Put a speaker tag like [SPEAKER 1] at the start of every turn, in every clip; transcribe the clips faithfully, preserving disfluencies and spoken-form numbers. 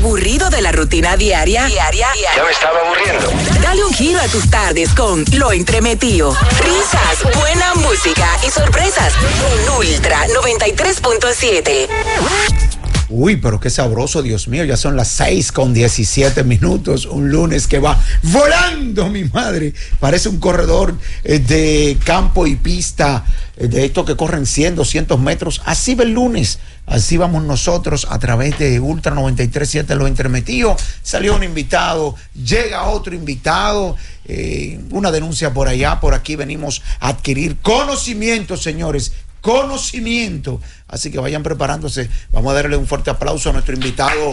[SPEAKER 1] ¿Aburrido de la rutina diaria? Diaria.
[SPEAKER 2] Ya me estaba aburriendo.
[SPEAKER 1] Dale un giro a tus tardes con Lo Entremetido. Risas, buena música y sorpresas en Ultra noventa y tres punto siete.
[SPEAKER 3] Uy, pero qué sabroso, Dios mío, ya son las seis con diecisiete minutos, un lunes que va volando, mi madre. Parece un corredor eh, de campo y pista, eh, de estos que corren cien, doscientos metros. Así va el lunes, así vamos nosotros a través de Ultra noventa y tres punto siete, Lo Entremetido. Salió un invitado, llega otro invitado, eh, una denuncia por allá, por aquí venimos a adquirir conocimiento, señores. Conocimiento, así que vayan preparándose. Vamos a darle un fuerte aplauso a nuestro invitado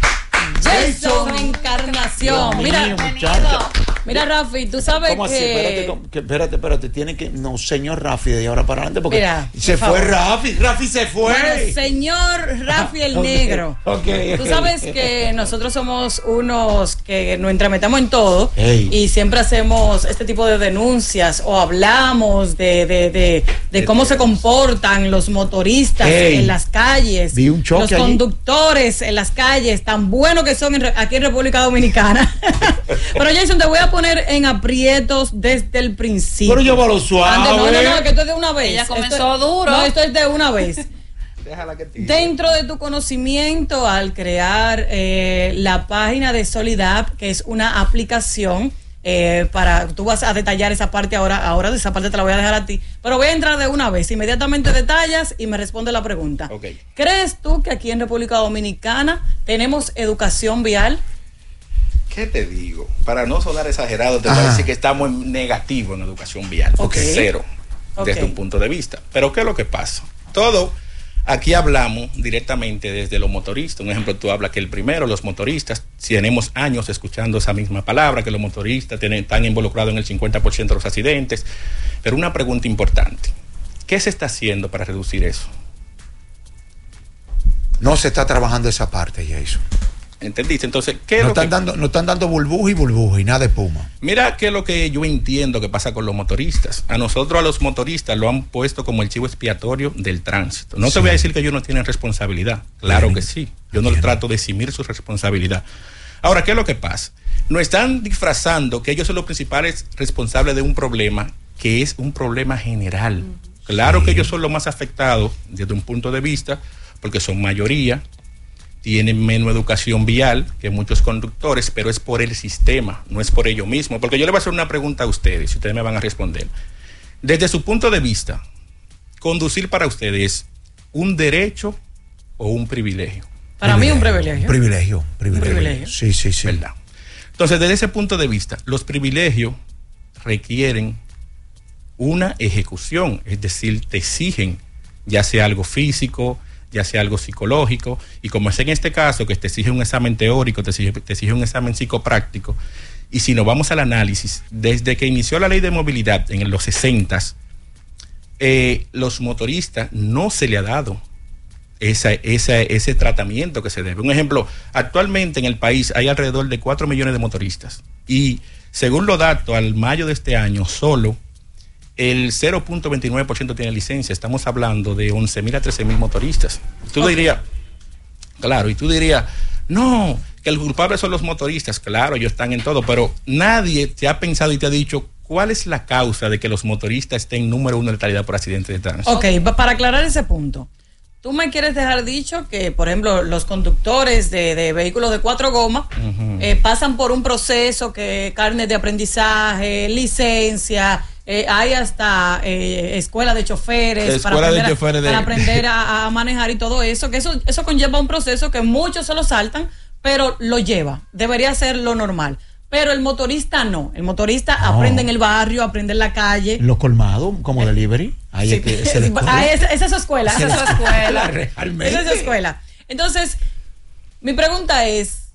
[SPEAKER 4] Jason Encarnación. Mira, mira, Rafi, tú sabes
[SPEAKER 3] ¿Cómo
[SPEAKER 4] que...
[SPEAKER 3] así? Espérate, ¿cómo? que... espérate, espérate, tiene que... No, señor Rafi, de ahora para adelante, porque
[SPEAKER 4] mira,
[SPEAKER 3] se fue
[SPEAKER 4] favor.
[SPEAKER 3] Rafi, Rafi se fue.
[SPEAKER 4] Bueno, señor Rafi el
[SPEAKER 3] okay,
[SPEAKER 4] Negro.
[SPEAKER 3] Okay,
[SPEAKER 4] tú sabes que nosotros somos unos que nos entremetemos en todo,
[SPEAKER 3] hey.
[SPEAKER 4] y siempre hacemos este tipo de denuncias o hablamos de, de, de, de cómo se comportan los motoristas hey. en las calles,
[SPEAKER 3] Vi un choque
[SPEAKER 4] los
[SPEAKER 3] allí.
[SPEAKER 4] conductores en las calles, tan buenos que son en, aquí en República Dominicana. Pero Jason, te voy a poner en aprietos desde el principio.
[SPEAKER 3] Pero llévalo suave.
[SPEAKER 4] Ande, no, no, no, que esto es de una vez.
[SPEAKER 5] Ella comenzó
[SPEAKER 4] esto,
[SPEAKER 5] duro.
[SPEAKER 4] No, esto es de una vez.
[SPEAKER 3] Déjala que tire.
[SPEAKER 4] Dentro de tu conocimiento, al crear eh, la página de Solidap, que es una aplicación eh, para, tú vas a detallar esa parte ahora, ahora esa parte te la voy a dejar a ti, pero voy a entrar de una vez, inmediatamente detallas y me responde la pregunta.
[SPEAKER 3] Okay.
[SPEAKER 4] ¿Crees tú que aquí en República Dominicana tenemos educación vial?
[SPEAKER 6] ¿Qué te digo? Para no sonar exagerado, te voy a decir que estamos en negativo en educación vial, porque
[SPEAKER 4] Okay.
[SPEAKER 6] cero,
[SPEAKER 4] Okay.
[SPEAKER 6] desde un punto de vista. Pero ¿qué es lo que pasa? Todo, aquí hablamos directamente desde los motoristas. Un ejemplo, tú hablas que el primero, los motoristas, tenemos años escuchando esa misma palabra, que los motoristas tienen, están involucrados en el cincuenta por ciento de los accidentes. Pero una pregunta importante, ¿qué se está haciendo para reducir eso?
[SPEAKER 3] No se está trabajando esa parte, Jason.
[SPEAKER 6] ¿Entendiste? Entonces, ¿qué es
[SPEAKER 3] no
[SPEAKER 6] lo
[SPEAKER 3] están
[SPEAKER 6] que...
[SPEAKER 3] dando, no están dando burbuja y burbuja y nada de espuma.
[SPEAKER 6] Mira qué es lo que yo entiendo que pasa con los motoristas. A nosotros, a los motoristas, lo han puesto como el chivo expiatorio del tránsito. No sí. te voy a decir que ellos no tienen responsabilidad. Claro que sí. Yo no trato de eximir su responsabilidad. Ahora, ¿qué es lo que pasa? Nos están disfrazando que ellos son los principales responsables de un problema que es un problema general. Claro sí. que ellos son los más afectados desde un punto de vista, porque son mayoría, tienen menos educación vial que muchos conductores, pero es por el sistema, no es por ello mismo. Porque yo le voy a hacer una pregunta a ustedes, y ustedes me van a responder. Desde su punto de vista, ¿conducir para ustedes es un derecho o un privilegio?
[SPEAKER 4] Para privilegio. mí un privilegio.
[SPEAKER 3] Privilegio, privilegio.
[SPEAKER 4] Un privilegio.
[SPEAKER 3] Sí, sí, sí.
[SPEAKER 6] ¿Verdad? Entonces, desde ese punto de vista, los privilegios requieren una ejecución, es decir, te exigen ya sea algo físico, ya sea algo psicológico, y como es en este caso que te exige un examen teórico, te exige, te exige un examen psicopráctico, y si nos vamos al análisis, desde que inició la ley de movilidad en los sesentas, eh, los motoristas no se le ha dado esa, esa, ese tratamiento que se debe. Un ejemplo, actualmente en el país hay alrededor de cuatro millones de motoristas, y según los datos, al mayo de este año, solo el cero punto veintinueve por ciento tiene licencia. Estamos hablando de once mil a trece mil motoristas. Tú okay. dirías, claro, y tú dirías, no, que el culpable son los motoristas. Claro, ellos están en todo, pero nadie te ha pensado y te ha dicho cuál es la causa de que los motoristas estén número uno de letalidad por accidentes de tránsito.
[SPEAKER 4] Ok, para aclarar ese punto, tú me quieres dejar dicho que, por ejemplo, los conductores de, de vehículos de cuatro gomas uh-huh. eh, pasan por un proceso que carnet de aprendizaje, licencia... Eh, hay hasta eh, escuela de choferes,
[SPEAKER 6] escuela
[SPEAKER 4] para aprender,
[SPEAKER 6] de choferes
[SPEAKER 4] a,
[SPEAKER 6] de...
[SPEAKER 4] para aprender a, a manejar y todo eso, que eso, eso conlleva un proceso que muchos se lo saltan, pero lo lleva, debería ser lo normal. Pero el motorista no, el motorista no. aprende en el barrio, aprende en la calle.
[SPEAKER 3] Los colmados, como eh, delivery. Ahí
[SPEAKER 4] sí,
[SPEAKER 3] es que se
[SPEAKER 4] ah, esa, esa es su escuela, esa es su escuela.
[SPEAKER 3] Realmente.
[SPEAKER 4] Esa es su escuela. Entonces, mi pregunta es,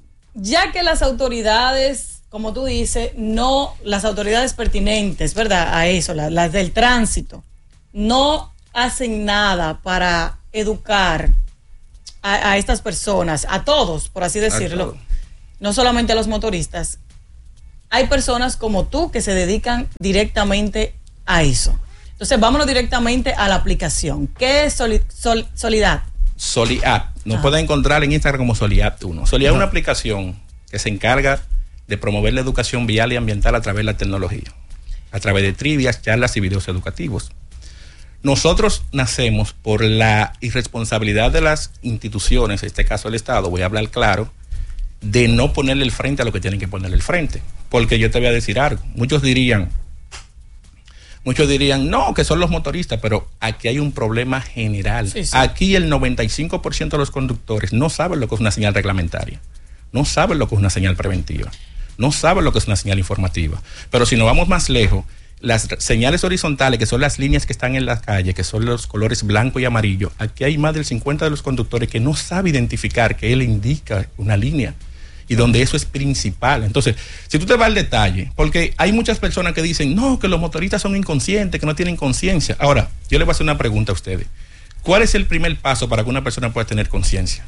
[SPEAKER 4] ya que las autoridades, como tú dices, no, las autoridades pertinentes, ¿verdad? A eso, las, las del tránsito, no hacen nada para educar a, a estas personas, a todos, por así decirlo, no solamente a los motoristas. Hay personas como tú que se dedican directamente a eso. Entonces, vámonos directamente a la aplicación. ¿Qué es Soli, Sol, Solidap?
[SPEAKER 6] SoliApp. Nos
[SPEAKER 4] Ah.
[SPEAKER 6] pueden encontrar en Instagram como SoliApp uno. SoliApp es una aplicación que se encarga de promover la educación vial y ambiental a través de la tecnología, a través de trivias, charlas y videos educativos. Nosotros nacemos por la irresponsabilidad de las instituciones, en este caso el Estado, voy a hablar claro, de no ponerle el frente a lo que tienen que ponerle el frente. Porque yo te voy a decir algo, muchos dirían, muchos dirían, no, que son los motoristas, pero aquí hay un problema general.
[SPEAKER 4] Sí, sí.
[SPEAKER 6] Aquí el noventa y cinco por ciento de los conductores no saben lo que es una señal reglamentaria, no saben lo que es una señal preventiva, no saben lo que es una señal informativa. Pero si nos vamos más lejos, las señales horizontales, que son las líneas que están en la calle, que son los colores blanco y amarillo, aquí hay más del cincuenta de los conductores que no sabe identificar que él indica una línea y donde eso es principal. Entonces, si tú te vas al detalle, porque hay muchas personas que dicen, no, que los motoristas son inconscientes, que no tienen conciencia. Ahora, yo les voy a hacer una pregunta a ustedes. ¿Cuál es el primer paso para que una persona pueda tener conciencia?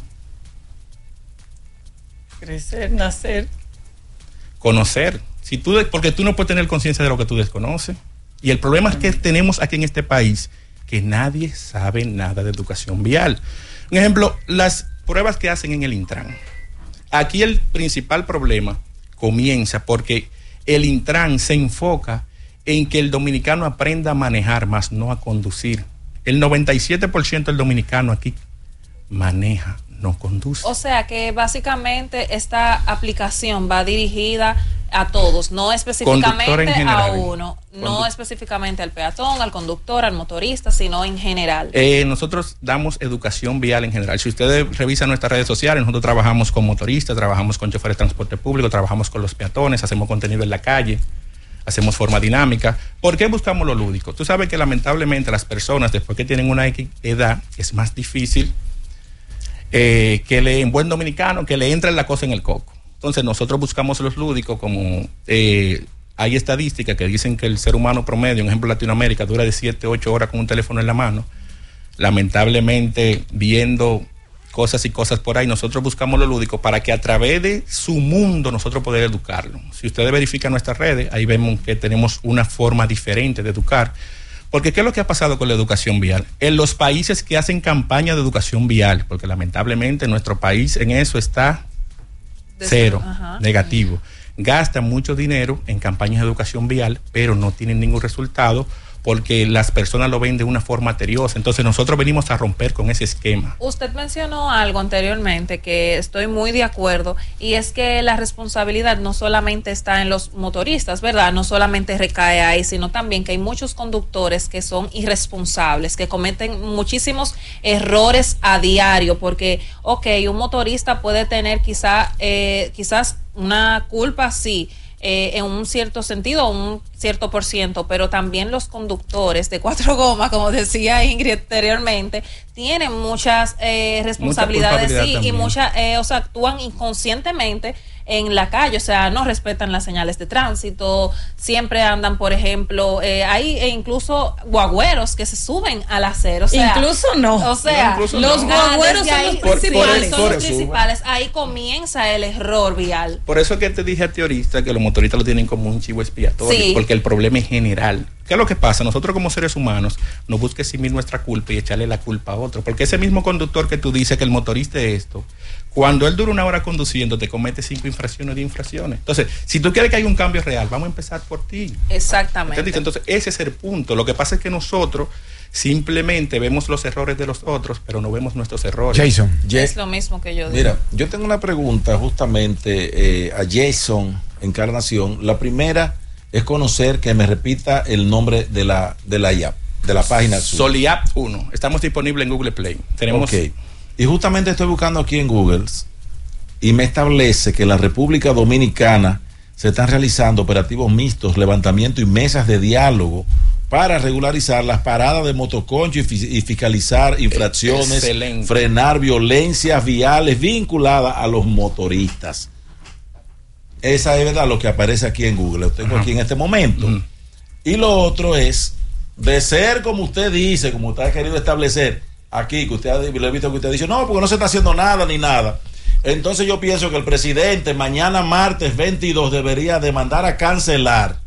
[SPEAKER 4] Crecer, nacer.
[SPEAKER 6] Conocer. Si tú, porque tú no puedes tener conciencia de lo que tú desconoces. Y el problema es que tenemos aquí en este país que nadie sabe nada de educación vial. Un ejemplo, las pruebas que hacen en el Intran. Aquí el principal problema comienza porque el Intran se enfoca en que el dominicano aprenda a manejar, más no a conducir. El noventa y siete por ciento del dominicano aquí maneja, no conduce.
[SPEAKER 2] O sea que básicamente esta aplicación va dirigida a todos, no específicamente a uno, no Condu específicamente al peatón, al conductor, al motorista, sino en general.
[SPEAKER 6] Eh, nosotros damos educación vial en general. Si ustedes revisan nuestras redes sociales, nosotros trabajamos con motoristas, trabajamos con choferes de transporte público, trabajamos con los peatones, hacemos contenido en la calle, hacemos forma dinámica. ¿Por qué buscamos lo lúdico? Tú sabes que lamentablemente las personas, después que tienen una X edad, es más difícil eh, que le, en buen dominicano, que le entre la cosa en el coco. Entonces nosotros buscamos los lúdicos, como eh, hay estadísticas que dicen que el ser humano promedio, un ejemplo Latinoamérica, dura de siete, ocho horas con un teléfono en la mano. Lamentablemente, viendo cosas y cosas por ahí, nosotros buscamos lo lúdico para que a través de su mundo nosotros poder educarlo. Si ustedes verifican nuestras redes, ahí vemos que tenemos una forma diferente de educar. Porque ¿qué es lo que ha pasado con la educación vial? En los países que hacen campaña de educación vial, porque lamentablemente nuestro país en eso está cero, Ajá. negativo. Gastan mucho dinero en campañas de educación vial, pero no tienen ningún resultado porque las personas lo ven de una forma teriosa. Entonces nosotros venimos a romper con ese esquema.
[SPEAKER 2] Usted mencionó algo anteriormente que estoy muy de acuerdo, y es que la responsabilidad no solamente está en los motoristas, ¿verdad? No solamente recae ahí, sino también que hay muchos conductores que son irresponsables, que cometen muchísimos errores a diario, porque, ok, un motorista puede tener quizá, eh, quizás una culpa, sí, Eh, en un cierto sentido, un cierto por ciento, pero también los conductores de cuatro gomas, como decía Ingrid anteriormente, tienen muchas eh, responsabilidades
[SPEAKER 6] Mucha
[SPEAKER 2] sí, y muchas, eh, o sea, actúan inconscientemente en la calle, o sea, no respetan las señales de tránsito, siempre andan, por ejemplo, eh, hay e incluso guagüeros que se suben al acero, o sea,
[SPEAKER 4] incluso no,
[SPEAKER 2] o sea,
[SPEAKER 6] no, incluso
[SPEAKER 4] los
[SPEAKER 6] no.
[SPEAKER 4] guagüeros son
[SPEAKER 2] ahí,
[SPEAKER 4] los principales,
[SPEAKER 2] son los principales, ahí comienza el error vial.
[SPEAKER 6] Por eso es que te dije a ti ahorita que los motoristas lo tienen como un chivo expiatorio,
[SPEAKER 2] sí.
[SPEAKER 6] porque el problema es general. ¿Qué es lo que pasa? Nosotros como seres humanos nos busca eximir nuestra culpa y echarle la culpa a otro, porque ese mismo conductor que tú dices que el motorista es esto, cuando él dura una hora conduciendo te comete cinco infracciones de infracciones. Entonces, si tú quieres que haya un cambio real, vamos a empezar por ti.
[SPEAKER 2] Exactamente.
[SPEAKER 6] ¿Entiendes? Entonces, ese es el punto. Lo que pasa es que nosotros simplemente vemos los errores de los otros, pero no vemos nuestros errores.
[SPEAKER 3] Jason.
[SPEAKER 2] Es lo mismo que yo digo.
[SPEAKER 5] Mira, yo tengo una pregunta justamente eh, a Jason Encarnación. La primera es conocer que me repita el nombre de la de la I A P, de la página.
[SPEAKER 6] SoliApp uno. Estamos disponibles en Google Play. Tenemos.
[SPEAKER 5] Okay. Y justamente estoy buscando aquí en Google y me establece que en la República Dominicana se están realizando operativos mixtos, levantamiento y mesas de diálogo para regularizar las paradas de motoconcho y, y fiscalizar infracciones,
[SPEAKER 6] Excelente.
[SPEAKER 5] frenar violencias viales vinculadas a los motoristas. Esa es verdad lo que aparece aquí en Google, lo tengo Ajá. aquí en este momento. Uh-huh. Y lo otro es, de ser como usted dice, como usted ha querido establecer aquí, que usted ha, lo he visto que usted dice, no, porque no se está haciendo nada ni nada. Entonces yo pienso que el presidente mañana martes veintidós debería de mandar a cancelar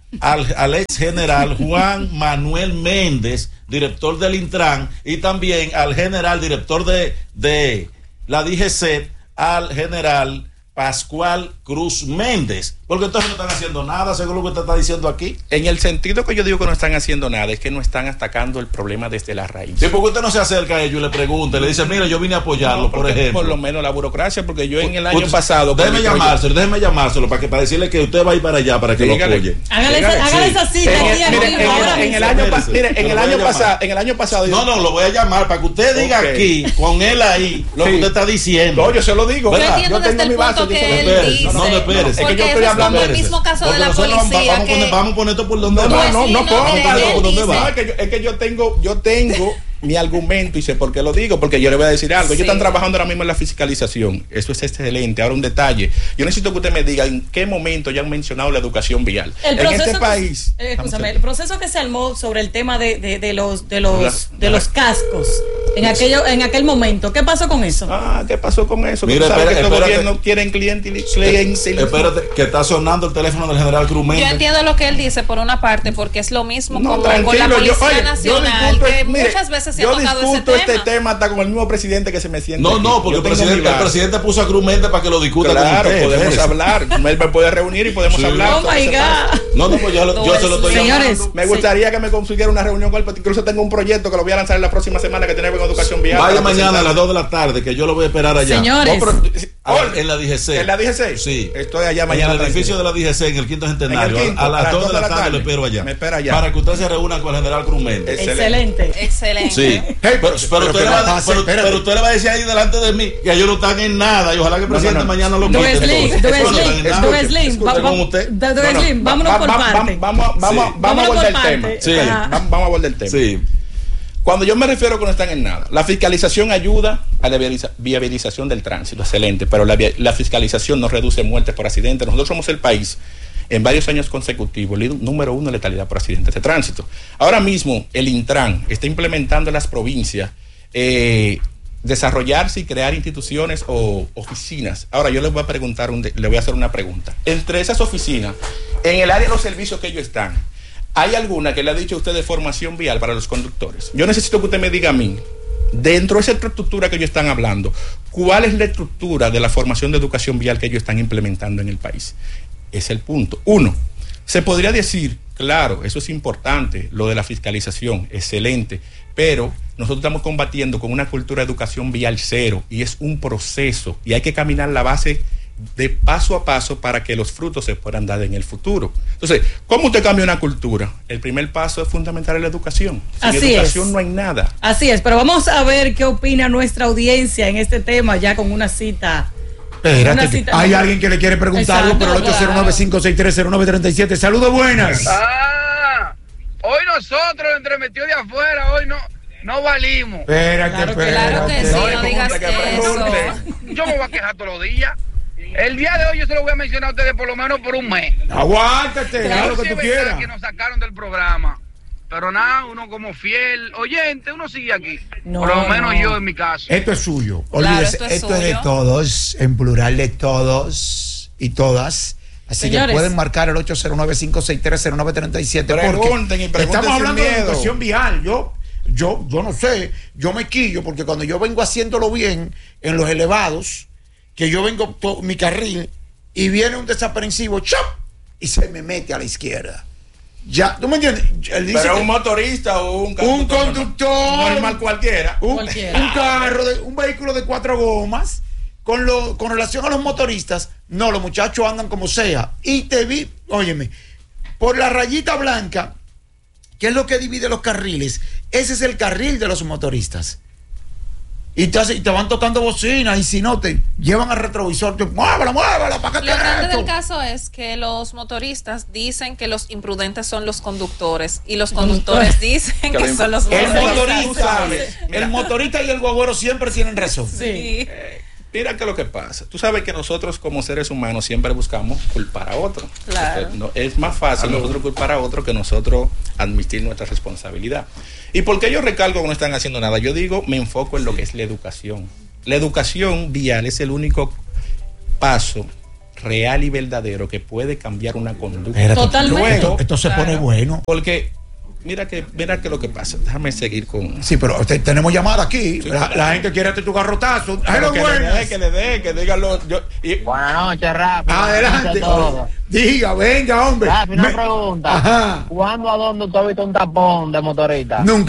[SPEAKER 5] al, al ex general Juan Manuel Méndez, director del Intran, y también al general director de, de la D G C, al general Pascual Cruz Méndez, porque entonces no están haciendo nada, según lo que usted está diciendo aquí.
[SPEAKER 6] En el sentido que yo digo que no están haciendo nada, es que no están atacando el problema desde la raíz.
[SPEAKER 5] Sí, porque usted no se acerca a ellos y le pregunta, le dice, mira, yo vine a apoyarlo,
[SPEAKER 6] No,
[SPEAKER 5] por ejemplo.
[SPEAKER 6] Por lo menos la burocracia, porque yo en el año
[SPEAKER 5] Usted-
[SPEAKER 6] pasado...
[SPEAKER 5] Déjeme
[SPEAKER 6] con mi
[SPEAKER 5] llamárselo, déjeme llamárselo para, que, para decirle que usted va a ir para allá, para que
[SPEAKER 6] Dígale.
[SPEAKER 5] lo apoye.
[SPEAKER 4] Hágale esa,
[SPEAKER 6] Dígale,
[SPEAKER 4] hágale
[SPEAKER 5] sí.
[SPEAKER 4] esa cita
[SPEAKER 6] En
[SPEAKER 4] aquí
[SPEAKER 6] el,
[SPEAKER 4] en
[SPEAKER 6] mire, en
[SPEAKER 4] vivo,
[SPEAKER 6] el-
[SPEAKER 4] ahora
[SPEAKER 6] en el
[SPEAKER 4] mismo.
[SPEAKER 6] año, pa-
[SPEAKER 5] Espérese,
[SPEAKER 6] mire, en
[SPEAKER 5] que
[SPEAKER 6] el
[SPEAKER 5] lo voy a
[SPEAKER 6] año
[SPEAKER 5] llamar.
[SPEAKER 6] pasado, en el año pasado
[SPEAKER 5] No, no, lo voy a llamar para que usted diga
[SPEAKER 6] Ok.
[SPEAKER 5] aquí, con él ahí, lo que
[SPEAKER 6] Sí.
[SPEAKER 5] usted está diciendo.
[SPEAKER 6] No, yo se lo digo.
[SPEAKER 2] Yo
[SPEAKER 5] ¿verdad?
[SPEAKER 2] entiendo
[SPEAKER 6] Yo
[SPEAKER 2] desde
[SPEAKER 6] tengo
[SPEAKER 2] el
[SPEAKER 6] mi base,
[SPEAKER 2] punto
[SPEAKER 6] yo se
[SPEAKER 2] que
[SPEAKER 6] lo
[SPEAKER 2] él
[SPEAKER 6] digo.
[SPEAKER 5] Espérese,
[SPEAKER 2] dice.
[SPEAKER 5] no, no, espérese.
[SPEAKER 6] Es que
[SPEAKER 2] Porque
[SPEAKER 6] yo
[SPEAKER 2] eso
[SPEAKER 6] estoy
[SPEAKER 2] es
[SPEAKER 6] hablando-
[SPEAKER 2] como el mismo caso de
[SPEAKER 5] Porque
[SPEAKER 2] la
[SPEAKER 5] nosotros vamos-
[SPEAKER 2] policía.
[SPEAKER 5] Vamos, a
[SPEAKER 2] que-
[SPEAKER 5] poner, vamos a poner esto por donde
[SPEAKER 6] No,
[SPEAKER 5] va.
[SPEAKER 2] Pues
[SPEAKER 6] no,
[SPEAKER 2] sí,
[SPEAKER 6] no,
[SPEAKER 2] no,
[SPEAKER 6] ponga,
[SPEAKER 2] mire,
[SPEAKER 5] Vamos a poner
[SPEAKER 2] él
[SPEAKER 5] por donde
[SPEAKER 2] dice-
[SPEAKER 5] va.
[SPEAKER 6] No, es que yo, es que yo tengo, yo tengo mi argumento y sé por qué lo digo, porque yo le voy a decir algo. Ellos
[SPEAKER 2] Sí.
[SPEAKER 6] están trabajando ahora mismo en la fiscalización. Eso es excelente. Ahora un detalle. Yo necesito que usted me diga en qué momento ya han mencionado la educación vial.
[SPEAKER 4] El
[SPEAKER 6] en
[SPEAKER 4] proceso
[SPEAKER 6] este
[SPEAKER 4] que-
[SPEAKER 6] país.
[SPEAKER 4] eh,
[SPEAKER 6] Vamos a
[SPEAKER 4] escúchame,
[SPEAKER 6] ver.
[SPEAKER 4] el proceso que se armó sobre el tema de, de, de los de los
[SPEAKER 6] Las-
[SPEAKER 4] de los cascos en aquello en aquel momento, ¿qué pasó con eso?
[SPEAKER 6] Ah, ¿qué pasó con eso?
[SPEAKER 5] Mira,
[SPEAKER 6] Tú sabes
[SPEAKER 5] espera,
[SPEAKER 6] que estos
[SPEAKER 5] espérate.
[SPEAKER 6] gobiernos quieren clientelismo.
[SPEAKER 5] Espérate, que está sonando el teléfono del general Cruz
[SPEAKER 2] Yo
[SPEAKER 5] Méndez.
[SPEAKER 2] entiendo lo que él dice por una parte, porque es lo mismo
[SPEAKER 6] No,
[SPEAKER 2] como con la
[SPEAKER 6] tranquilo,
[SPEAKER 2] Policía
[SPEAKER 6] yo, oye, yo
[SPEAKER 2] Nacional,
[SPEAKER 6] discuto,
[SPEAKER 2] que
[SPEAKER 6] mire,
[SPEAKER 2] muchas veces se ha
[SPEAKER 6] yo
[SPEAKER 2] tocado ese
[SPEAKER 6] discuto
[SPEAKER 2] tema.
[SPEAKER 6] este tema hasta con el mismo presidente que se me siente.
[SPEAKER 5] No,
[SPEAKER 6] aquí.
[SPEAKER 5] no, porque
[SPEAKER 6] Yo
[SPEAKER 5] el
[SPEAKER 6] tengo mi
[SPEAKER 5] presidente, el
[SPEAKER 6] base.
[SPEAKER 5] presidente puso a Cruz Méndez para que lo discuta
[SPEAKER 6] Claro,
[SPEAKER 5] con usted.
[SPEAKER 6] podemos
[SPEAKER 5] espérese.
[SPEAKER 6] hablar. Él me puede reunir y podemos
[SPEAKER 5] Sí.
[SPEAKER 6] hablar.
[SPEAKER 4] Oh my God.
[SPEAKER 5] No, no, pues yo, lo- yo se lo estoy
[SPEAKER 4] Señores,
[SPEAKER 5] llamando.
[SPEAKER 6] Me gustaría que me consiguiera una reunión con él, porque incluso tengo un proyecto que lo voy a lanzar en la próxima semana que tiene que ver con educación vial.
[SPEAKER 5] Vaya
[SPEAKER 6] para
[SPEAKER 5] mañana a
[SPEAKER 6] presentar.
[SPEAKER 5] las dos de la tarde, que yo lo voy a esperar allá.
[SPEAKER 4] Señores,
[SPEAKER 6] No, pero-
[SPEAKER 5] A-
[SPEAKER 6] Oh,
[SPEAKER 5] en la D G C.
[SPEAKER 6] ¿En la D G C?
[SPEAKER 5] Sí.
[SPEAKER 6] Estoy allá
[SPEAKER 5] En
[SPEAKER 6] mañana.
[SPEAKER 5] el edificio
[SPEAKER 6] tranquilo.
[SPEAKER 5] de la D G C, en el quinto centenario.
[SPEAKER 6] En el quinto,
[SPEAKER 5] a las dos de la tarde lo espero allá.
[SPEAKER 6] Me espera allá.
[SPEAKER 5] Para que usted se reúna con el general Cruz Méndez.
[SPEAKER 4] excelente.
[SPEAKER 2] Excelente.
[SPEAKER 5] Sí.
[SPEAKER 3] Hey,
[SPEAKER 5] pero, pero,
[SPEAKER 3] pero
[SPEAKER 5] usted
[SPEAKER 3] que
[SPEAKER 5] le
[SPEAKER 3] no
[SPEAKER 5] va, a-
[SPEAKER 3] pase,
[SPEAKER 5] pero-
[SPEAKER 3] espérate.
[SPEAKER 5] pero usted le va a decir ahí delante de mí que ellos no están en nada y ojalá que el
[SPEAKER 6] No,
[SPEAKER 5] presidente
[SPEAKER 6] no, no.
[SPEAKER 5] mañana lo
[SPEAKER 4] Don
[SPEAKER 5] quite.
[SPEAKER 4] Slim,
[SPEAKER 5] entonces.
[SPEAKER 4] Don
[SPEAKER 5] Eso no está en
[SPEAKER 4] Slim,
[SPEAKER 5] nada.
[SPEAKER 4] Don Slim,
[SPEAKER 5] Escuche
[SPEAKER 4] va-
[SPEAKER 5] con
[SPEAKER 4] va-
[SPEAKER 5] usted.
[SPEAKER 4] Don
[SPEAKER 6] No, no,
[SPEAKER 4] Slim,
[SPEAKER 6] va-
[SPEAKER 4] vámonos
[SPEAKER 6] va-
[SPEAKER 4] por
[SPEAKER 6] va-
[SPEAKER 4] parte.
[SPEAKER 6] Vamos, vamos,
[SPEAKER 5] Sí.
[SPEAKER 6] vamos, vamos a
[SPEAKER 4] Vámonos por
[SPEAKER 6] abordar el
[SPEAKER 4] parte.
[SPEAKER 6] tema.
[SPEAKER 5] Sí.
[SPEAKER 4] Ajá.
[SPEAKER 6] Vamos, vamos a abordar el tema.
[SPEAKER 5] Sí.
[SPEAKER 6] Cuando yo me refiero a que no están en nada, la fiscalización ayuda a la viabiliza- viabilización del tránsito, excelente, pero la, via- la fiscalización no reduce muertes por accidentes. Nosotros somos el país en varios años consecutivos, li- número uno en letalidad por accidentes de tránsito. Ahora mismo el Intran está implementando en las provincias eh, desarrollarse y crear instituciones o oficinas. Ahora yo les voy a preguntar, un de- le voy a hacer una pregunta. Entre esas oficinas, en el área de los servicios que ellos están, ¿hay alguna que le ha dicho a usted de formación vial para los conductores? Yo necesito que usted me diga a mí, dentro de esa estructura que ellos están hablando, ¿cuál es la estructura de la formación de educación vial que ellos están implementando en el país? Es el punto. Uno, se podría decir, claro, eso es importante, lo de la fiscalización, excelente, pero nosotros estamos combatiendo con una cultura de educación vial cero y es un proceso y hay que caminar la base de paso a paso para que los frutos se puedan dar en el futuro. Entonces, ¿cómo usted cambia una cultura? El primer paso es fundamental en la educación. Sin
[SPEAKER 4] Así
[SPEAKER 6] educación
[SPEAKER 4] es.
[SPEAKER 6] no hay nada.
[SPEAKER 4] Así es, pero vamos a ver qué opina nuestra audiencia en este tema ya con una cita.
[SPEAKER 3] Espérate,
[SPEAKER 4] Una
[SPEAKER 3] que
[SPEAKER 4] cita-
[SPEAKER 3] hay alguien que le quiere preguntar algo,
[SPEAKER 4] Exacto,
[SPEAKER 3] pero el ocho cero nueve, cinco seis tres, cero nueve tres siete. Saludos, buenas.
[SPEAKER 7] Ah, hoy nosotros, lo entremetió de afuera, hoy no, no valimos.
[SPEAKER 3] Espérate,
[SPEAKER 4] Claro que-
[SPEAKER 3] espérate.
[SPEAKER 2] Claro que sí,
[SPEAKER 6] No,
[SPEAKER 2] no
[SPEAKER 6] es
[SPEAKER 2] digas
[SPEAKER 6] como que pregunte.
[SPEAKER 2] eso.
[SPEAKER 7] Yo me voy a quejar todos los días. El día de hoy yo se lo voy a mencionar a ustedes por lo menos por un mes.
[SPEAKER 3] Aguántate, haz lo que
[SPEAKER 7] Sí,
[SPEAKER 3] tú
[SPEAKER 7] es verdad
[SPEAKER 3] quieras.
[SPEAKER 7] que nos sacaron del programa. Pero nada, uno como fiel oyente, uno sigue aquí.
[SPEAKER 4] No,
[SPEAKER 7] por lo menos
[SPEAKER 4] no.
[SPEAKER 7] yo en mi caso.
[SPEAKER 3] Esto es suyo.
[SPEAKER 2] Claro,
[SPEAKER 3] Olvídese,
[SPEAKER 2] esto es
[SPEAKER 3] esto es de
[SPEAKER 2] suyo.
[SPEAKER 3] todos, en plural de todos y todas. Así
[SPEAKER 4] Señores.
[SPEAKER 3] que pueden marcar el ocho cero nueve, cinco seis tres, cero nueve tres siete.
[SPEAKER 6] Pregunten y pregunten
[SPEAKER 3] estamos
[SPEAKER 6] sin
[SPEAKER 3] hablando de
[SPEAKER 6] miedo.
[SPEAKER 3] educación vial. Yo, yo, yo no sé, yo me quillo porque cuando yo vengo haciéndolo bien en los elevados, que yo vengo por mi carril y viene un desaprensivo, ¡chop! Y se me mete a la izquierda. Ya, ¿tú me entiendes? Él dice
[SPEAKER 6] Pero
[SPEAKER 3] que
[SPEAKER 6] un motorista o un
[SPEAKER 3] un conductor
[SPEAKER 6] normal, normal cualquiera.
[SPEAKER 3] un,
[SPEAKER 4] Cualquiera.
[SPEAKER 3] un carro, de, un vehículo de cuatro gomas, con, lo, con relación a los motoristas, no, los muchachos andan como sea. Y te vi, óyeme, por la rayita blanca, que es lo que divide los carriles, ese es el carril de los motoristas. Y te, hace- y te van tocando bocinas, y si no, te llevan al retrovisor, te, muévala, muévala, para que
[SPEAKER 2] Lo grande
[SPEAKER 3] esto.
[SPEAKER 2] del caso es que los motoristas dicen que los imprudentes son los conductores y los conductores dicen
[SPEAKER 6] Que
[SPEAKER 2] que
[SPEAKER 6] lo
[SPEAKER 2] son los
[SPEAKER 3] El
[SPEAKER 2] motoristas.
[SPEAKER 3] motorista,
[SPEAKER 6] Mira.
[SPEAKER 3] el motorista y el guagüero siempre tienen razón.
[SPEAKER 2] Sí.
[SPEAKER 6] Mira que lo que pasa. Tú sabes que nosotros como seres humanos siempre buscamos culpar a otro.
[SPEAKER 2] Claro.
[SPEAKER 6] Porque no- es más fácil nosotros culpar a otro que nosotros admitir nuestra responsabilidad. ¿Y por qué yo recalco que no están haciendo nada? Yo digo, me enfoco en lo que es la educación. La educación vial es el único paso real y verdadero que puede cambiar una conducta.
[SPEAKER 3] Espérate,
[SPEAKER 4] Totalmente.
[SPEAKER 3] Esto, esto se
[SPEAKER 4] Claro.
[SPEAKER 3] pone bueno.
[SPEAKER 6] Porque mira que mira que lo que pasa. Déjame seguir con.
[SPEAKER 3] Sí, pero te- tenemos llamada aquí.
[SPEAKER 6] Sí,
[SPEAKER 3] la,
[SPEAKER 6] claro.
[SPEAKER 3] la gente quiere hacer tu garrotazo.
[SPEAKER 6] Pero
[SPEAKER 3] Hello,
[SPEAKER 6] que le
[SPEAKER 3] buenas.
[SPEAKER 6] dé, que le dé, que díganlo. Yo, y-
[SPEAKER 8] Buenas noches, Rafi.
[SPEAKER 3] Adelante.
[SPEAKER 8] Buenas noches a todos.
[SPEAKER 3] Diga, venga, hombre.
[SPEAKER 8] Rafi, una
[SPEAKER 3] Me-
[SPEAKER 8] pregunta.
[SPEAKER 3] Ajá.
[SPEAKER 8] ¿Cuándo a dónde usted ha visto un tapón de motorista?
[SPEAKER 3] Nunca.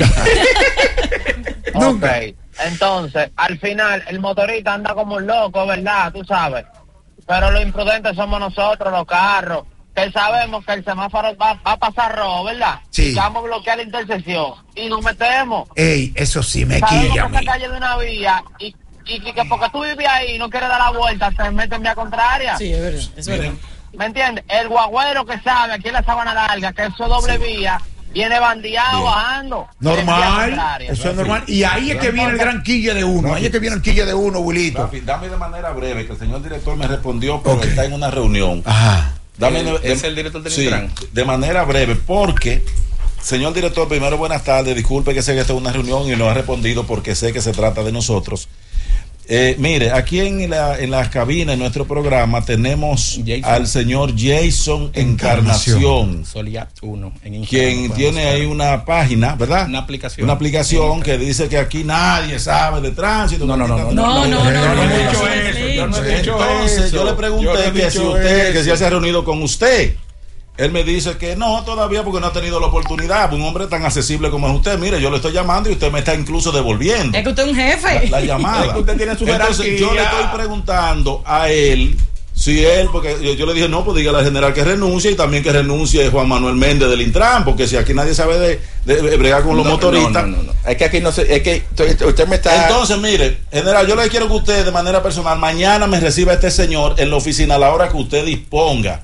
[SPEAKER 8] Ok.
[SPEAKER 3] Nunca.
[SPEAKER 8] Entonces, al final, el motorista anda como un loco, ¿verdad? Tú sabes. Pero los imprudentes somos nosotros, los carros, que sabemos que el semáforo va, va a pasar rojo, ¿verdad?
[SPEAKER 3] Sí.
[SPEAKER 8] Y vamos a bloquear la intersección. Y nos metemos.
[SPEAKER 3] Ey, eso sí me
[SPEAKER 8] Sabemos
[SPEAKER 3] quilla a
[SPEAKER 8] que esta
[SPEAKER 3] mí.
[SPEAKER 8] calle de una vía y, y, y que porque tú vives ahí y no quieres dar la vuelta, te metes en vía contraria.
[SPEAKER 4] Sí, es verdad, es verdad.
[SPEAKER 8] ¿Me entiendes? El guagüero que sabe aquí en la Sabana Larga que eso es doble vía, viene bandeado
[SPEAKER 3] Bien.
[SPEAKER 8] bajando. en vía
[SPEAKER 3] Normal.
[SPEAKER 8] contraria.
[SPEAKER 3] Eso es normal. Y ahí es que viene el gran quille de uno. Ahí es que viene el quille de uno, Wilito.
[SPEAKER 5] Rafi, dame de manera breve, que el señor director me respondió, pero
[SPEAKER 3] Ok.
[SPEAKER 5] está en una reunión.
[SPEAKER 3] Ajá.
[SPEAKER 5] Dame
[SPEAKER 6] Él
[SPEAKER 5] de- de-
[SPEAKER 6] es el director del
[SPEAKER 5] sí,
[SPEAKER 6] Intran.
[SPEAKER 5] de manera breve, porque, señor director, primero buenas tardes, disculpe que sé que esta es una reunión y no ha respondido porque sé que se trata de nosotros. Eh, mire, aquí en, la, en las cabinas, en nuestro programa, tenemos
[SPEAKER 6] Jason.
[SPEAKER 5] al señor Jason
[SPEAKER 3] Encarnación.
[SPEAKER 5] Encarnación,
[SPEAKER 6] Soliat uno en Instagram,
[SPEAKER 5] quien
[SPEAKER 6] lo
[SPEAKER 5] tiene
[SPEAKER 6] pueden
[SPEAKER 5] ahí
[SPEAKER 6] buscar.
[SPEAKER 5] una página, ¿verdad?
[SPEAKER 6] Una aplicación.
[SPEAKER 5] Una aplicación que dice que aquí nadie sabe de tránsito.
[SPEAKER 6] No, no, no, no,
[SPEAKER 4] No, no, no,
[SPEAKER 6] yo no he
[SPEAKER 4] no,
[SPEAKER 6] dicho
[SPEAKER 4] no,
[SPEAKER 6] eso,
[SPEAKER 4] no,
[SPEAKER 6] yo no he dicho
[SPEAKER 5] Entonces
[SPEAKER 6] eso.
[SPEAKER 5] yo le
[SPEAKER 6] Yo
[SPEAKER 5] pregunté
[SPEAKER 6] no he
[SPEAKER 5] que si
[SPEAKER 6] dicho
[SPEAKER 5] usted, que si
[SPEAKER 6] eso.
[SPEAKER 5] él se ha reunido con usted. Él me dice que no todavía porque no ha tenido la oportunidad. Un hombre tan accesible como es usted, mire, yo le estoy llamando y usted me está incluso devolviendo
[SPEAKER 4] Es que usted es un
[SPEAKER 5] la,
[SPEAKER 4] jefe.
[SPEAKER 5] la llamada.
[SPEAKER 6] Es que usted tiene su
[SPEAKER 5] Entonces
[SPEAKER 6] jerarquía.
[SPEAKER 5] yo le estoy preguntando a él si él, porque yo, yo le dije no, pues dígale al general que renuncie y también que renuncie Juan Manuel Méndez del Intran, porque si aquí nadie sabe de, de bregar con los
[SPEAKER 6] No,
[SPEAKER 5] motoristas.
[SPEAKER 6] No, no, no, no. Es que aquí no sé, es que usted, usted me está.
[SPEAKER 5] Entonces, mire, general, yo le quiero que usted de manera personal mañana me reciba a este señor en la oficina a la hora que usted disponga,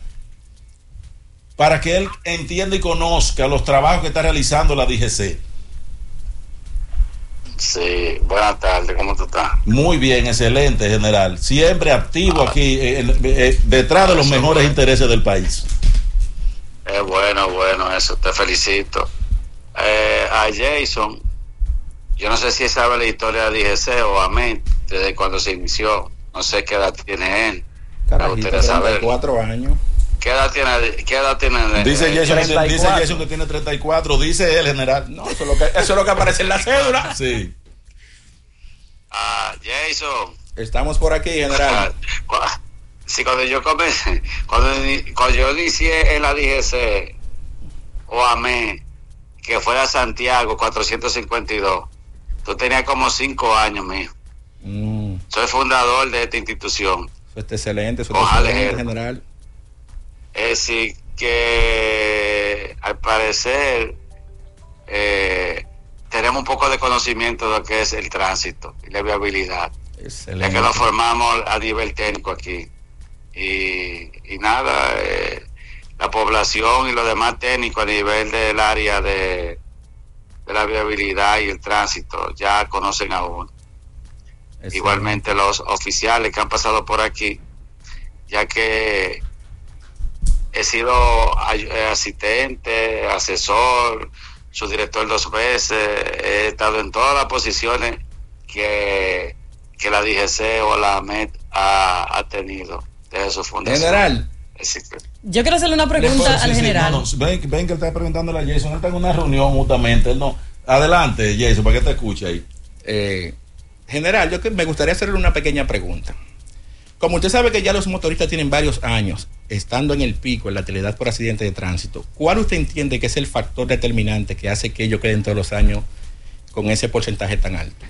[SPEAKER 5] para que él entienda y conozca los trabajos que está realizando la D G C.
[SPEAKER 9] Sí, buenas tardes, ¿cómo tú estás?
[SPEAKER 5] Muy bien, excelente, general. Siempre activo aquí, eh, en- eh, detrás de los
[SPEAKER 9] Eso,
[SPEAKER 5] mejores
[SPEAKER 9] bueno.
[SPEAKER 5] intereses del país.
[SPEAKER 9] Es bueno, bueno, eso, te felicito. Eh, a Jason, yo no sé si sabe la historia de D G C o a mí, desde cuando se inició. No sé qué edad tiene él. Me
[SPEAKER 6] Carajito,
[SPEAKER 9] gustaría saber.
[SPEAKER 6] treinta y cuatro años.
[SPEAKER 9] ¿Qué edad tiene? ¿Qué edad tiene?
[SPEAKER 5] Dice
[SPEAKER 9] eh,
[SPEAKER 5] Jason,
[SPEAKER 6] treinta y
[SPEAKER 5] dice
[SPEAKER 6] cuatro.
[SPEAKER 5] Jason que tiene treinta y cuatro, dice él, general.
[SPEAKER 6] No, eso es lo que, eso es lo que aparece en la cédula.
[SPEAKER 5] Sí.
[SPEAKER 9] Ah, Jason.
[SPEAKER 6] Estamos por aquí,
[SPEAKER 9] Ah,
[SPEAKER 6] general.
[SPEAKER 9] cu- Sí, cuando yo comencé, cuando, ini- cuando yo inicié en la D G C, o a mí, que fue a Santiago cuatrocientos cincuenta y dos, tú tenías como cinco años, mijo.
[SPEAKER 6] Mm,
[SPEAKER 9] Soy fundador de esta institución.
[SPEAKER 6] eso está excelente, eso está
[SPEAKER 9] Ojalá,
[SPEAKER 6] excelente,
[SPEAKER 9] eh.
[SPEAKER 6] general.
[SPEAKER 9] Es decir, que al parecer eh, tenemos un poco de conocimiento de lo que es el tránsito y la viabilidad, ya
[SPEAKER 6] Excelente.
[SPEAKER 9] que nos formamos a nivel técnico aquí. Y, y nada, eh, la población y los demás técnicos a nivel del área de, de la viabilidad y el tránsito ya conocen a uno.
[SPEAKER 6] Excelente.
[SPEAKER 9] Igualmente los oficiales que han pasado por aquí, ya que he sido ay- eh, asistente, asesor, subdirector dos veces, he estado en todas las posiciones que, que la D G C o la M E T ha, ha tenido desde su fundación.
[SPEAKER 6] General,
[SPEAKER 9] Así que,
[SPEAKER 4] Yo quiero hacerle una pregunta
[SPEAKER 5] Sí,
[SPEAKER 4] al
[SPEAKER 5] sí,
[SPEAKER 4] general.
[SPEAKER 5] no, no, ven, ven que él está preguntándole a Jason. Él está en una reunión justamente. Él no. Adelante, Jason, para que te escuche ahí.
[SPEAKER 6] eh, general, yo que me gustaría hacerle una pequeña pregunta. Como usted sabe que ya los motoristas tienen varios años estando en el pico, en la letalidad por accidente de tránsito, ¿cuál usted entiende que es el factor determinante que hace que ellos queden todos los años con ese porcentaje tan alto?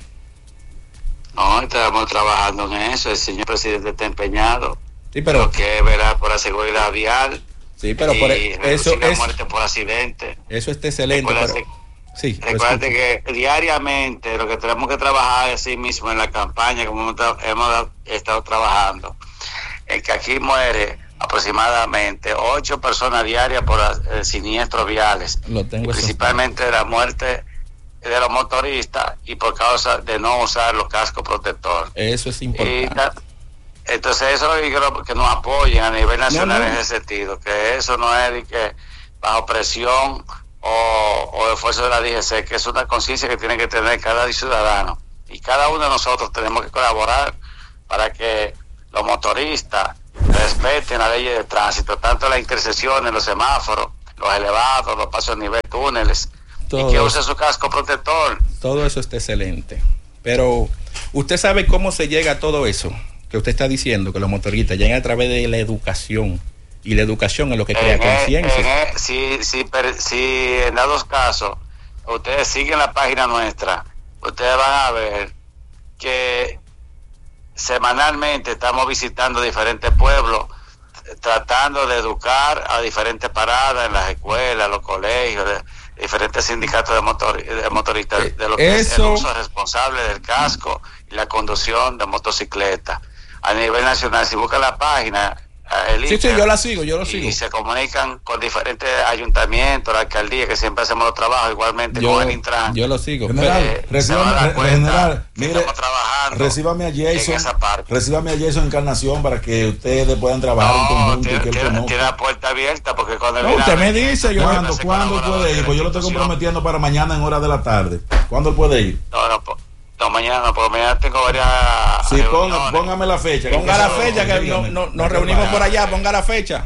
[SPEAKER 9] no, estamos trabajando en eso. El señor presidente está empeñado.
[SPEAKER 6] Sí, pero,
[SPEAKER 9] Lo que es velar por la seguridad vial
[SPEAKER 6] sí, pero
[SPEAKER 9] y
[SPEAKER 6] por,
[SPEAKER 9] reducir
[SPEAKER 6] eso,
[SPEAKER 9] la
[SPEAKER 6] es,
[SPEAKER 9] muerte por accidente.
[SPEAKER 6] eso está excelente.
[SPEAKER 9] Recuérdate-
[SPEAKER 6] Pero, sí, lo
[SPEAKER 9] Recuerda
[SPEAKER 6] escucho.
[SPEAKER 9] que diariamente lo que tenemos que trabajar es así mismo en la campaña, como hemos, tra- hemos estado trabajando, es que aquí muere aproximadamente ocho personas diarias por eh, siniestros viales,
[SPEAKER 6] Lo tengo eso.
[SPEAKER 9] principalmente la muerte de los motoristas y por causa de no usar los cascos protectores.
[SPEAKER 6] Eso es
[SPEAKER 9] Y
[SPEAKER 6] importante.
[SPEAKER 9] ta- entonces eso es lo que creo que nos apoyen a nivel nacional
[SPEAKER 6] No, no.
[SPEAKER 9] en ese sentido, que eso no es de que bajo presión o, o esfuerzo de la D G C, que es una conciencia que tiene que tener cada ciudadano y cada uno de nosotros tenemos que colaborar para que los motoristas respeten la ley de tránsito, tanto las intersecciones, los semáforos, los elevados, los pasos a nivel, túneles, todo, y que use su casco protector.
[SPEAKER 6] Todo eso está excelente. Pero, ¿usted sabe cómo se llega a todo eso que usted está diciendo? Que los motoristas llegan a través de la educación. Y la educación es lo que crea conciencia.
[SPEAKER 9] Si, si, si en dados casos ustedes siguen la página nuestra, ustedes van a ver que semanalmente estamos visitando diferentes pueblos, tratando de educar a diferentes paradas en las escuelas, los colegios, de, diferentes sindicatos de, motor, de motoristas, eh, de lo que eso... es el uso responsable del casco y la conducción de motocicleta. A nivel nacional, si buscan la página, el
[SPEAKER 6] sí, sí, yo la sigo, yo lo sigo.
[SPEAKER 9] Y se comunican con diferentes ayuntamientos, la alcaldía, que siempre hacemos los trabajos, igualmente
[SPEAKER 6] yo,
[SPEAKER 9] con el Intran.
[SPEAKER 6] Yo lo sigo.
[SPEAKER 5] General,
[SPEAKER 9] eh,
[SPEAKER 5] recíbame, re, general mire,
[SPEAKER 9] trabajando
[SPEAKER 5] recíbame a Jason, recíbame a Jason Encarnación para que ustedes puedan trabajar no, en conjunto.
[SPEAKER 9] Tiene,
[SPEAKER 5] y que él
[SPEAKER 9] tiene, tiene la puerta abierta, porque cuando
[SPEAKER 6] no, usted me dice, yo
[SPEAKER 5] ¿Cuándo, ¿cuándo puede ir? Pues yo lo estoy comprometiendo para mañana en hora de la tarde. ¿Cuándo él puede ir?
[SPEAKER 9] No, no, no, mañana, porque mañana tengo varias.
[SPEAKER 5] Sí, ponga, póngame la fecha.
[SPEAKER 6] Ponga la fecha, que no, no, nos reunimos por allá, ponga la fecha.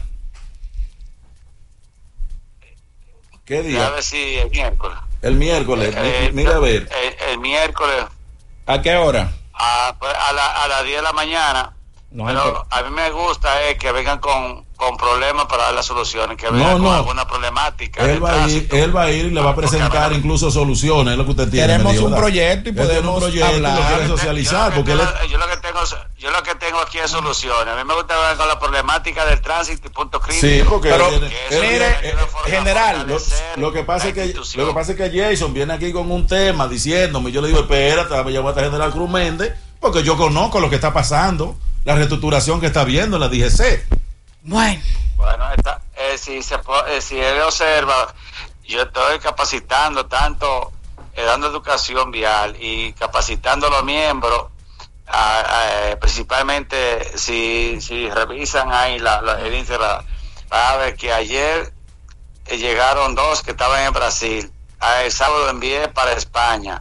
[SPEAKER 5] ¿Qué día?
[SPEAKER 9] A ver si el miércoles.
[SPEAKER 5] El miércoles,
[SPEAKER 9] eh,
[SPEAKER 5] mira a ver.
[SPEAKER 9] El, el miércoles.
[SPEAKER 6] ¿A qué hora?
[SPEAKER 9] A, a, la, a las diez de la mañana. No, pero a mí me gusta es que vengan con, con problemas para dar las soluciones, que vengan no, no. con alguna problemática.
[SPEAKER 5] Él va, a ir, él va a ir y le va a presentar incluso soluciones, es lo que usted tiene.
[SPEAKER 6] Tenemos
[SPEAKER 5] dijo,
[SPEAKER 6] un
[SPEAKER 5] ¿verdad?
[SPEAKER 6] proyecto y podemos un proyecto
[SPEAKER 5] hablar. Y lo quiere socializar.
[SPEAKER 9] Yo,
[SPEAKER 5] porque
[SPEAKER 9] yo,
[SPEAKER 5] él
[SPEAKER 9] es... yo, lo que tengo, yo lo que tengo aquí es soluciones. A mí me gusta ver con la problemática del tránsito y punto crítico.
[SPEAKER 5] Sí, porque
[SPEAKER 6] pero,
[SPEAKER 5] él,
[SPEAKER 6] él, mire, eh, general,
[SPEAKER 5] lo, lo que pasa es que lo que pasa es que Jason viene aquí con un tema diciéndome, yo le digo, espérate, me llamo a General Cruz Méndez, porque yo conozco lo que está pasando, la reestructuración que está viendo la D G C.
[SPEAKER 4] Bueno.
[SPEAKER 9] Bueno, está, eh, si, se, eh, si él observa, yo estoy capacitando tanto, eh, dando educación vial y capacitando a los miembros, a, a, principalmente si, si revisan ahí la, la, el índice, va a ver que ayer eh, llegaron dos que estaban en Brasil, a, el sábado envié para España.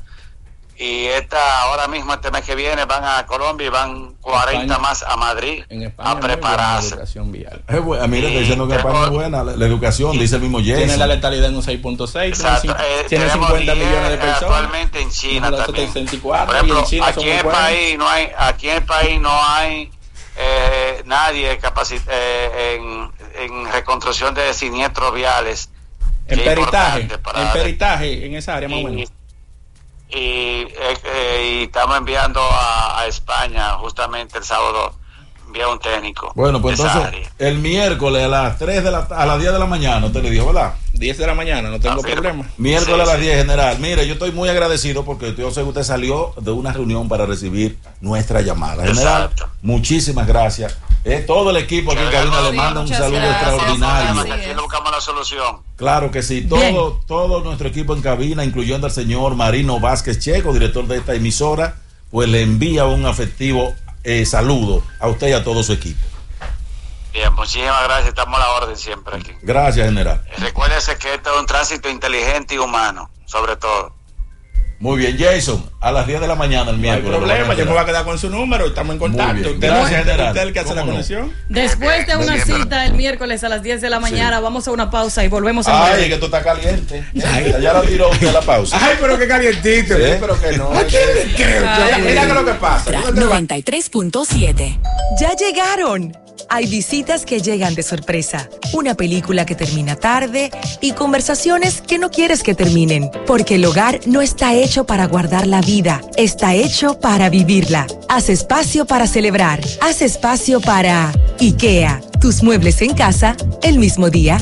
[SPEAKER 9] Y esta ahora mismo, este mes que viene, van a Colombia y van cuarenta España, más a Madrid
[SPEAKER 6] en España
[SPEAKER 9] a prepararse.
[SPEAKER 6] Educación vial.
[SPEAKER 5] Es buena, a mí le estoy diciendo que España es buena, la, la educación, y, dice el mismo Jason.
[SPEAKER 6] Tiene la letalidad en un seis punto seis,
[SPEAKER 9] tiene,
[SPEAKER 6] eh, tiene cincuenta millones de personas.
[SPEAKER 9] Actualmente en China también.
[SPEAKER 6] setenta y cuatro,
[SPEAKER 9] Por ejemplo,
[SPEAKER 6] y en China
[SPEAKER 9] aquí en el país no hay, aquí en el país no hay eh, nadie capacit eh, en, en reconstrucción de siniestros viales.
[SPEAKER 6] En peritaje, en peritaje en esa área más o menos.
[SPEAKER 9] Y, eh, eh, y estamos enviando a, a España justamente el sábado, envía un técnico.
[SPEAKER 5] Bueno, pues entonces área. El miércoles a las tres de la a las diez de la mañana, usted le dijo, ¿verdad?
[SPEAKER 6] diez de la mañana, no tengo
[SPEAKER 9] ah,
[SPEAKER 6] problema.
[SPEAKER 5] Miércoles sí, a las diez, sí. General. Mire, yo estoy muy agradecido porque yo sé que usted salió de una reunión para recibir nuestra llamada. General, exacto. Muchísimas gracias. Eh, todo el equipo aquí en cabina le manda un saludo gracias, extraordinario.
[SPEAKER 9] Sí, aquí buscamos la solución.
[SPEAKER 5] Claro que sí, todo, todo nuestro equipo en cabina, incluyendo al señor Marino Vázquez Checo, director de esta emisora, pues le envía un afectivo eh, saludo a usted y a todo su equipo.
[SPEAKER 9] Bien, muchísimas gracias, estamos a la orden siempre aquí.
[SPEAKER 5] Gracias, general.
[SPEAKER 9] Eh, recuérdese que esto es un tránsito inteligente y humano, sobre todo.
[SPEAKER 5] Muy bien, Jason, a las diez de la mañana el miércoles.
[SPEAKER 6] No hay problema, yo me voy a quedar con su número, estamos en contacto. Usted
[SPEAKER 5] gracias, general.
[SPEAKER 6] Usted el que hace la
[SPEAKER 5] no?
[SPEAKER 6] conexión.
[SPEAKER 4] Después de una cita el miércoles a las diez de la mañana, sí. Vamos a una pausa y volvemos a
[SPEAKER 5] Ay, que tú estás caliente. Ay, ya la tiró usted la pausa.
[SPEAKER 3] Ay, pero qué calientito.
[SPEAKER 6] Sí, pero que no. Mira, mira lo que pasa.
[SPEAKER 1] noventa y tres punto siete. Ya llegaron. Hay visitas que llegan de sorpresa, una película que termina tarde y conversaciones que no quieres que terminen, porque el hogar no está hecho para guardar la vida, está hecho para vivirla. Haz espacio para celebrar, haz espacio para IKEA, tus muebles en casa el mismo día.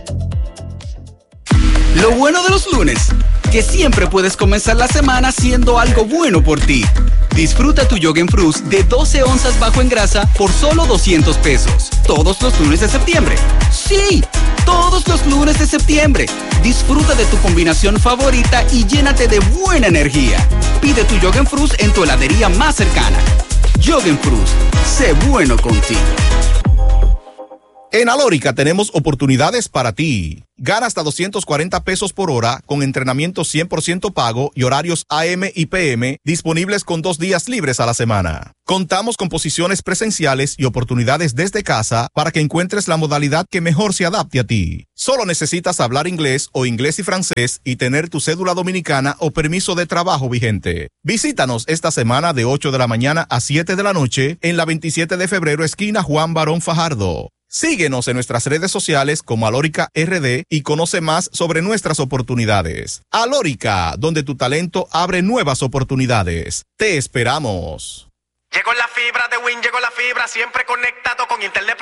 [SPEAKER 10] Lo bueno de los lunes, que siempre puedes comenzar la semana haciendo algo bueno por ti. Disfruta tu Jorgenfrust de doce onzas bajo en grasa por solo doscientos pesos. Todos los lunes de septiembre. ¡Sí! Todos los lunes de septiembre. Disfruta de tu combinación favorita y llénate de buena energía. Pide tu Jorgenfrust en tu heladería más cercana. Jorgenfrust, sé bueno contigo.
[SPEAKER 11] En Alórica tenemos oportunidades para ti. Gana hasta doscientos cuarenta pesos por hora con entrenamiento cien por ciento pago y horarios A M y P M disponibles con dos días libres a la semana. Contamos con posiciones presenciales y oportunidades desde casa para que encuentres la modalidad que mejor se adapte a ti. Solo necesitas hablar inglés o inglés y francés y tener tu cédula dominicana o permiso de trabajo vigente. Visítanos esta semana de ocho de la mañana a siete de la noche en la veintisiete de febrero, esquina Juan Barón Fajardo. Síguenos en nuestras redes sociales como Alórica R D y conoce más sobre nuestras oportunidades. Alórica, donde tu talento abre nuevas oportunidades. Te esperamos.
[SPEAKER 12] Llegó la fibra de Win, llegó la fibra, siempre conectado con internet